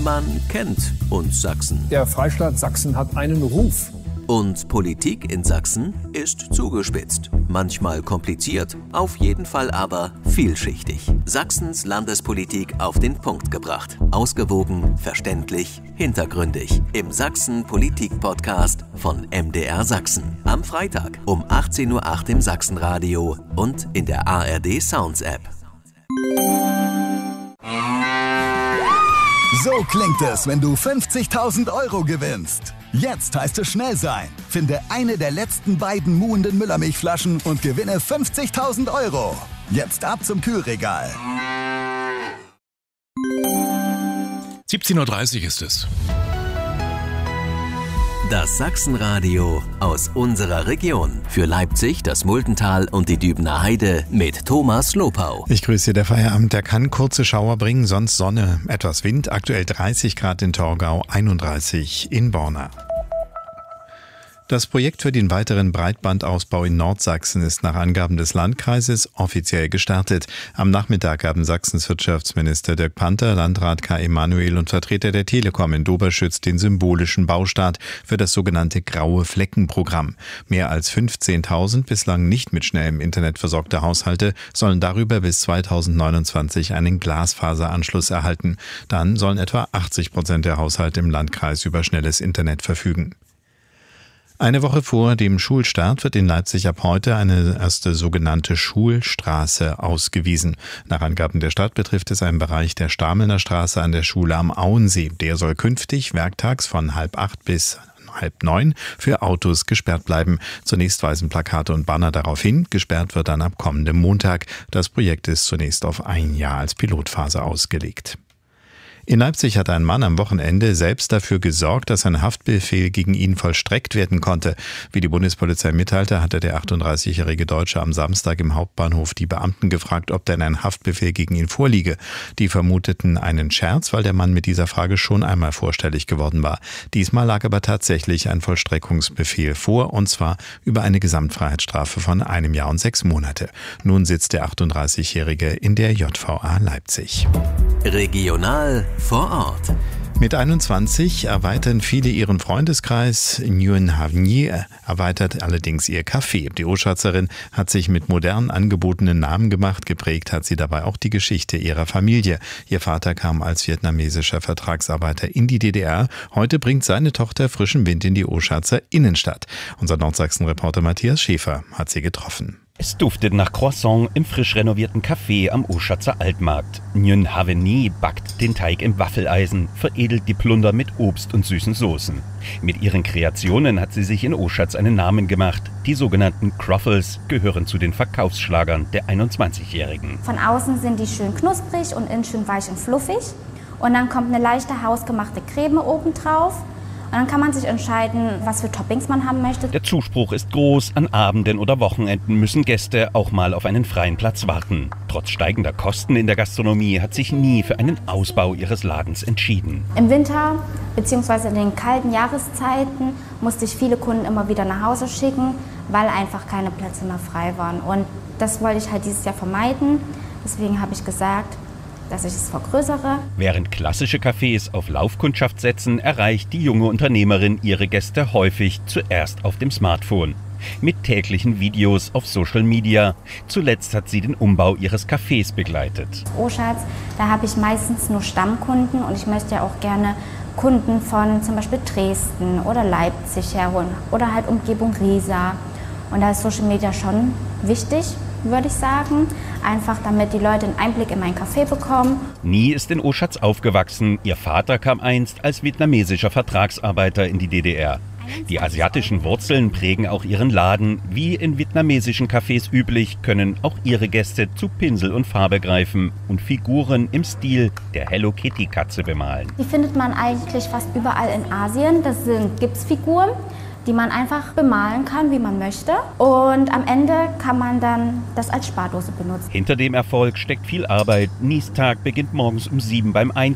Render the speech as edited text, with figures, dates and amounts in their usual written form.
Man kennt uns Sachsen. Der Freistaat Sachsen hat einen Ruf. Und Politik in Sachsen ist zugespitzt. Manchmal kompliziert, auf jeden Fall aber vielschichtig. Sachsens Landespolitik auf den Punkt gebracht. Ausgewogen, verständlich, hintergründig. Im Sachsen-Politik-Podcast von MDR Sachsen. Am Freitag um 18:08 Uhr im Sachsenradio und in der ARD Sounds App. So klingt es, wenn du 50.000 € gewinnst. Jetzt heißt es schnell sein. Finde eine der letzten beiden muhenden Müllermilchflaschen und gewinne 50.000 €. Jetzt ab zum Kühlregal. 17:30 Uhr ist es. Das Sachsenradio aus unserer Region. Für Leipzig, das Muldental und die Dübener Heide mit Thomas Lopau. Ich grüße der Feierabend. Der kann kurze Schauer bringen, sonst Sonne, etwas Wind. Aktuell 30 Grad in Torgau, 31 in Borna. Das Projekt für den weiteren Breitbandausbau in Nordsachsen ist nach Angaben des Landkreises offiziell gestartet. Am Nachmittag gaben Sachsens Wirtschaftsminister Dirk Panther, Landrat Kai Emanuel und Vertreter der Telekom in Doberschütz den symbolischen Baustart für das sogenannte Graue-Flecken-Programm. Mehr als 15.000 bislang nicht mit schnellem Internet versorgte Haushalte sollen darüber bis 2029 einen Glasfaseranschluss erhalten. Dann sollen etwa 80% der Haushalte im Landkreis über schnelles Internet verfügen. Eine Woche vor dem Schulstart wird in Leipzig ab heute eine erste sogenannte Schulstraße ausgewiesen. Nach Angaben der Stadt betrifft es einen Bereich der Stamelner Straße an der Schule am Auensee. Der soll künftig werktags von 7:30 bis 8:30 für Autos gesperrt bleiben. Zunächst weisen Plakate und Banner darauf hin. Gesperrt wird dann ab kommendem Montag. Das Projekt ist zunächst auf ein Jahr als Pilotphase ausgelegt. In Leipzig hat ein Mann am Wochenende selbst dafür gesorgt, dass ein Haftbefehl gegen ihn vollstreckt werden konnte. Wie die Bundespolizei mitteilte, hatte der 38-jährige Deutsche am Samstag im Hauptbahnhof die Beamten gefragt, ob denn ein Haftbefehl gegen ihn vorliege. Die vermuteten einen Scherz, weil der Mann mit dieser Frage schon einmal vorstellig geworden war. Diesmal lag aber tatsächlich ein Vollstreckungsbefehl vor, und zwar über eine Gesamtfreiheitsstrafe von 1 Jahr und 6 Monate. Nun sitzt der 38-jährige in der JVA Leipzig. Regional vor Ort. Mit 21 erweitern viele ihren Freundeskreis. Nguyen Havni erweitert allerdings ihr Café. Die Oschatzerin hat sich mit modern angebotenen Namen gemacht. Geprägt hat sie dabei auch die Geschichte ihrer Familie. Ihr Vater kam als vietnamesischer Vertragsarbeiter in die DDR. Heute bringt seine Tochter frischen Wind in die Oschatzer Innenstadt. Unser Nordsachsen-Reporter Matthias Schäfer hat sie getroffen. Es duftet nach Croissant im frisch renovierten Café am Oschatzer Altmarkt. Nguyen Havni backt den Teig im Waffeleisen, veredelt die Plunder mit Obst und süßen Soßen. Mit ihren Kreationen hat sie sich in Oschatz einen Namen gemacht. Die sogenannten Croffles gehören zu den Verkaufsschlagern der 21-Jährigen. Von außen sind die schön knusprig und innen schön weich und fluffig. Und dann kommt eine leichte hausgemachte Creme oben drauf. Und dann kann man sich entscheiden, was für Toppings man haben möchte. Der Zuspruch ist groß. An Abenden oder Wochenenden müssen Gäste auch mal auf einen freien Platz warten. Trotz steigender Kosten in der Gastronomie hat sich nie für einen Ausbau ihres Ladens entschieden. Im Winter bzw. in den kalten Jahreszeiten musste ich viele Kunden immer wieder nach Hause schicken, weil einfach keine Plätze mehr frei waren. Und das wollte ich halt dieses Jahr vermeiden. Deswegen habe ich gesagt, dass ich es vergrößere. Während klassische Cafés auf Laufkundschaft setzen, erreicht die junge Unternehmerin ihre Gäste häufig zuerst auf dem Smartphone. Mit täglichen Videos auf Social Media. Zuletzt hat sie den Umbau ihres Cafés begleitet. Oschatz, da habe ich meistens nur Stammkunden und ich möchte ja auch gerne Kunden von zum Beispiel Dresden oder Leipzig herholen oder halt Umgebung Riesa. Und da ist Social Media schon wichtig, würde ich sagen. Einfach damit die Leute einen Einblick in mein Café bekommen. Nie ist in Oschatz aufgewachsen. Ihr Vater kam einst als vietnamesischer Vertragsarbeiter in die DDR. Die asiatischen Wurzeln prägen auch ihren Laden. Wie in vietnamesischen Cafés üblich, können auch ihre Gäste zu Pinsel und Farbe greifen und Figuren im Stil der Hello Kitty Katze bemalen. Die findet man eigentlich fast überall in Asien. Das sind Gipsfiguren, die man einfach bemalen kann, wie man möchte. Und am Ende kann man dann das als Spardose benutzen. Hinter dem Erfolg steckt viel Arbeit. Niestag beginnt morgens um 7 beim Einkauf.